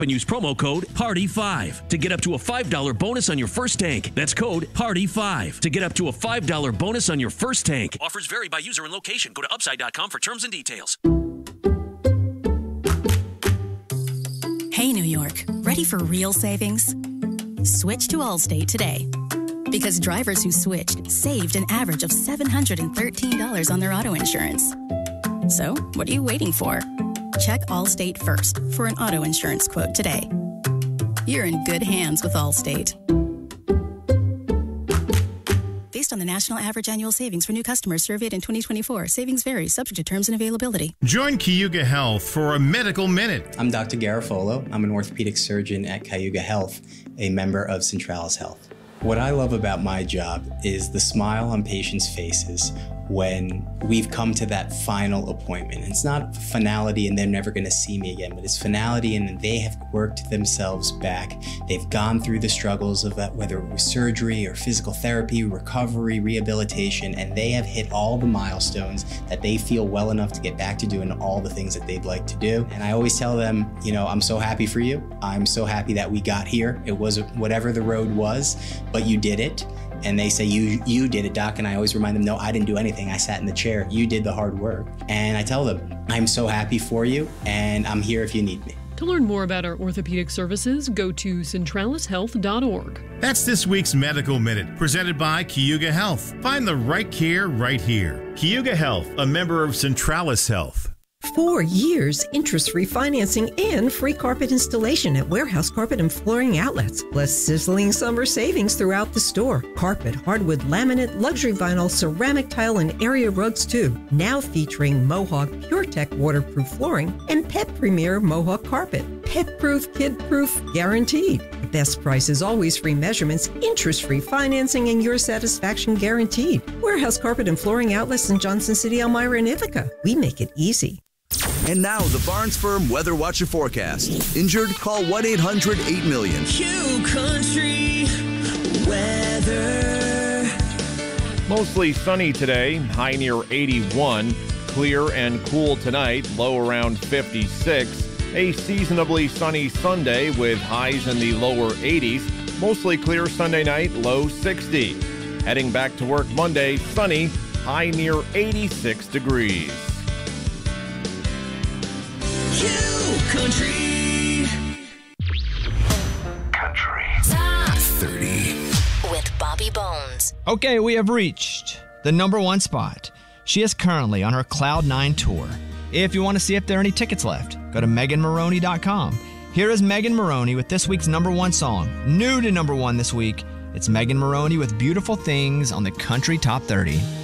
and use promo code PARTY5 to get up to a $5 bonus on your first tank. That's code PARTY5 to get up to a $5 bonus on your first tank. Offers vary by user and location. Go to upside.com for terms and details. Hey, New York. Ready for real savings? Switch to Allstate today. Because drivers who switched saved an average of $713 on their auto insurance. So, what are you waiting for? Check Allstate first for an auto insurance quote today. You're in good hands with Allstate. Based on the national average annual savings for new customers surveyed in 2024, savings vary, subject to terms and availability. Join Cayuga Health for a Medical Minute. I'm Dr. Garofolo. I'm an orthopedic surgeon at Cayuga Health, a member of Centralis Health. What I love about my job is the smile on patients' faces when we've come to that final appointment. It's not finality and they're never going to see me again, but it's finality and they have worked themselves back. They've gone through the struggles of that, whether it was surgery or physical therapy, recovery, rehabilitation, and they have hit all the milestones that they feel well enough to get back to doing all the things that they'd like to do. And I always tell them, you know, I'm so happy for you. I'm so happy that we got here. It was whatever the road was, but you did it. And they say, you did it, Doc. And I always remind them, no, I didn't do anything. I sat in the chair. You did the hard work. And I tell them, I'm so happy for you, and I'm here if you need me. To learn more about our orthopedic services, go to centralishealth.org. That's this week's Medical Minute, presented by Cayuga Health. Find the right care right here. Cayuga Health, a member of Centralis Health. 4 years interest-free financing and free carpet installation at Warehouse Carpet and Flooring Outlets, plus sizzling summer savings throughout the store. Carpet, hardwood, laminate, luxury vinyl, ceramic tile, and area rugs too. Now featuring Mohawk PureTech waterproof flooring and Pet Premier Mohawk carpet. Pet-proof, kid-proof, guaranteed. The best price is always free measurements, interest-free financing, and your satisfaction guaranteed. Warehouse Carpet and Flooring Outlets in Johnson City, Elmira, and Ithaca. We make it easy. And now, the Barnes Firm Weather Watcher forecast. Injured? Call 1-800-8-million. Q Country weather. Mostly sunny today, high near 81. Clear and cool tonight, low around 56. A seasonably sunny Sunday with highs in the lower 80s. Mostly clear Sunday night, low 60. Heading back to work Monday, sunny, high near 86 degrees. Country. Top 30 with Bobby Bones. Okay, we have reached the number one spot. She is currently on her Cloud 9 tour. If you want to see if there are any tickets left, go to MeganMaroney.com. Here is Megan Maroney with this week's number one song. New to number one this week, it's Megan Maroney with Beautiful Things on the Country Top 30.